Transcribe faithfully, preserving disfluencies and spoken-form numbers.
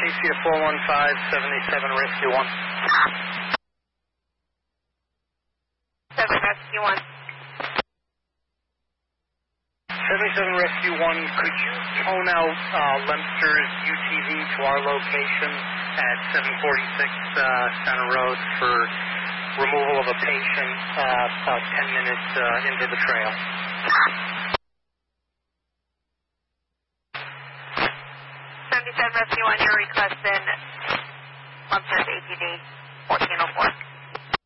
Alicia four one five, seventy-seven Rescue one. seven Rescue one. seventy-seven Rescue one, could you tone out uh, Lemster's U T V to our location at seven forty-six uh, Center Road for removal of a patient uh, about ten minutes uh, into the trail? seventy-seven Rescue one, your request in Lemster's A T V fourteen oh four.